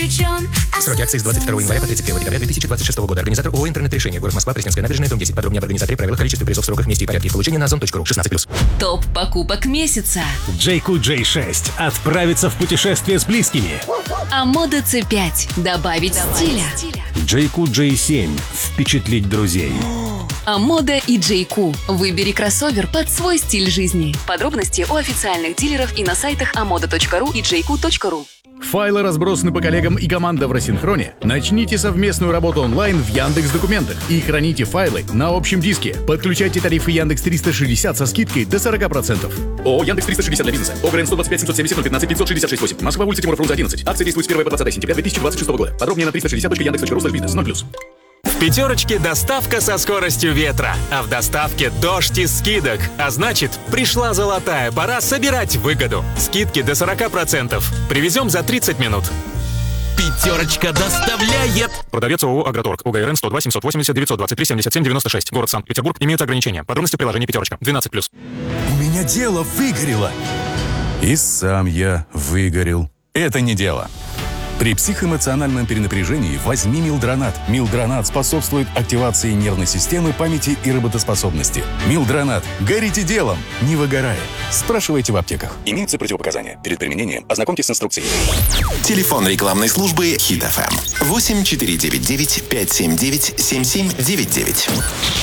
обречен. Сроки акции с 22 января по 31 декабря 2026 года. Организатор ООО «Интернет-решение». Город Москва, Пресненская набережная, дом 10. Подробнее об организаторе, правилах, количестве призов, сроках, месте и порядке их получения на ozon.ru. 16+. Топ покупок месяца. JQ J6. Отправиться в путешествие с близкими. Амода C5. Добавить стиля. JQ J7. Впечатлить друзей. Амода и JQ. Выбери кроссовер под свой стиль жизни. Подробности у официальных дилеров и на сайтах amoda.ru и jq.ru. Файлы разбросаны по коллегам и команда в рассинхроне. Начните совместную работу онлайн в Яндекс.Документах и храните файлы на общем диске. Подключайте тарифы Яндекс 360 со скидкой до 40%. ООО Яндекс 360 для бизнеса. ОГРН 125 770 015 566 8. Москва, улица Тимура Фрунзе 11. Акция действует с 1 по 20 сентября 2026 года. Подробнее на 360.яндекс.ру/бизнес. 0+. В пятерочке доставка со скоростью ветра, а в доставке дождь из скидок. А значит, пришла золотая пора собирать выгоду. Скидки до 40%. Привезем за 30 минут. Пятерочка доставляет. Продавец ООО «Агроторг». ОГРН 102 780 923 77 96. Город Санкт-Петербург. Имеются ограничения. Подробности в приложении «Пятерочка». 12+. У меня дело выгорело. И сам я выгорел. Это не дело. При психоэмоциональном перенапряжении возьми Милдронат. Милдронат способствует активации нервной системы, памяти и работоспособности. Милдронат. Горите делом, не выгорая. Спрашивайте в аптеках. Имеются противопоказания. Перед применением ознакомьтесь с инструкцией. Телефон рекламной службы Хит FM 8499 579 7799.